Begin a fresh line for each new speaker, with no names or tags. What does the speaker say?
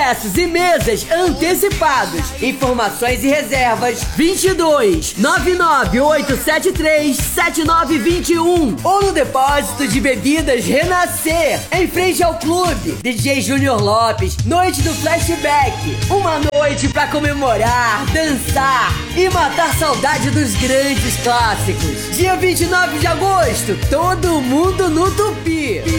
ingressos e mesas antecipados. Informações e reservas 22 99873 7921 ou no depósito de bebidas Renascer, em frente ao clube. DJ Júnior Lopes, noite do flashback. Uma noite pra comemorar, dançar e matar saudade dos grandes clássicos. Dia 29 de agosto, todo mundo no Tupi.